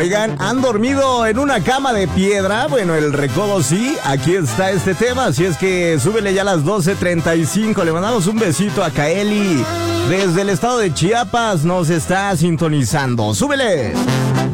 Oigan, ¿han dormido en una cama de piedra? Bueno, el recodo sí, aquí está este tema, así es que súbele ya a las 12:35. Le mandamos un besito a Kaeli. Desde el estado de Chiapas nos está sintonizando. ¡Súbele!